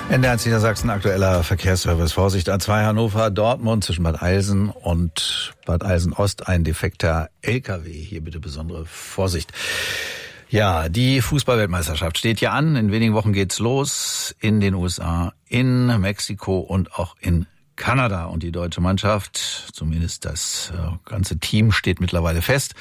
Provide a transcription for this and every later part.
NDR Niedersachsen, aktueller Verkehrsservice. Vorsicht, A2 Hannover, Dortmund zwischen Bad Eilsen und Bad Eilsen-Ost, ein defekter LKW. Hier bitte besondere Vorsicht. Ja, die Fußball-Weltmeisterschaft steht ja an. In wenigen Wochen geht's los in den USA, in Mexiko und auch in Kanada. Und die deutsche Mannschaft, zumindest das ganze Team, steht mittlerweile fest.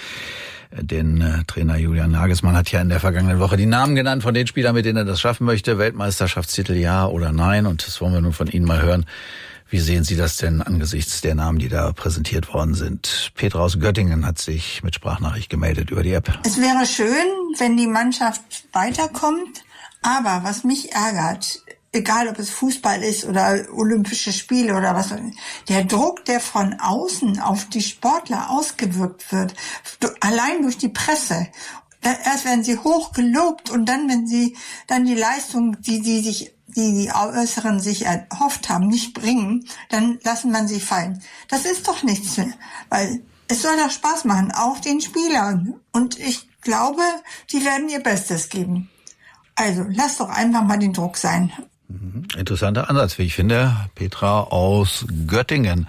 Denn Trainer Julian Nagelsmann hat ja in der vergangenen Woche die Namen genannt von den Spielern, mit denen er das schaffen möchte. Weltmeisterschaftstitel ja oder nein? Und das wollen wir nun von Ihnen mal hören. Wie sehen Sie das denn angesichts der Namen, die da präsentiert worden sind? Petra aus Göttingen hat sich mit Sprachnachricht gemeldet über die App. Es wäre schön, wenn die Mannschaft weiterkommt. Aber was mich ärgert, egal ob es Fußball ist oder Olympische Spiele oder was, der Druck, der von außen auf die Sportler ausgewirkt wird, allein durch die Presse. Erst werden sie hoch gelobt und dann, wenn sie dann die Leistung, die Äußeren sich erhofft haben, nicht bringen, dann lassen man sie fallen. Das ist doch nichts mehr, weil es soll doch Spaß machen, auch den Spielern. Und ich glaube, die werden ihr Bestes geben. Also, lass doch einfach mal den Druck sein. Interessanter Ansatz, wie ich finde. Petra aus Göttingen.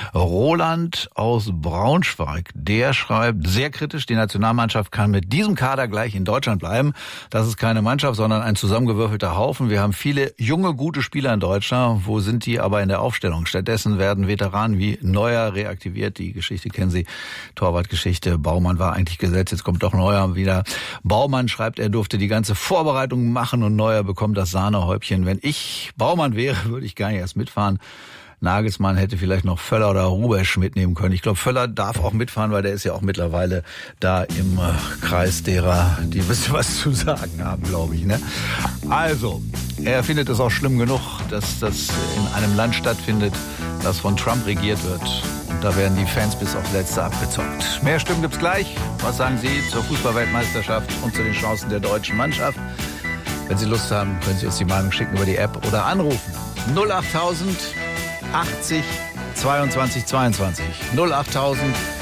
Roland aus Braunschweig, der schreibt sehr kritisch, die Nationalmannschaft kann mit diesem Kader gleich in Deutschland bleiben. Das ist keine Mannschaft, sondern ein zusammengewürfelter Haufen. Wir haben viele junge, gute Spieler in Deutschland. Wo sind die aber in der Aufstellung? Stattdessen werden Veteranen wie Neuer reaktiviert. Die Geschichte kennen Sie. Torwartgeschichte. Baumann war eigentlich gesetzt. Jetzt kommt doch Neuer wieder. Baumann schreibt, er durfte die ganze Vorbereitung machen und Neuer bekommt das Sahnehäubchen. Wenn ich Baumann wäre, würde ich gar nicht erst mitfahren. Nagelsmann hätte vielleicht noch Völler oder Rubesch mitnehmen können. Ich glaube, Völler darf auch mitfahren, weil der ist ja auch mittlerweile da im Kreis derer, die wissen, was zu sagen haben, glaube ich. Ne? Also, er findet es auch schlimm genug, dass das in einem Land stattfindet, das von Trump regiert wird. Und da werden die Fans bis aufs Letzte abgezockt. Mehr Stimmen gibt's gleich. Was sagen Sie zur Fußball-Weltmeisterschaft und zu den Chancen der deutschen Mannschaft? Wenn Sie Lust haben, können Sie uns die Meinung schicken über die App oder anrufen. 08000 80 22 22. 08000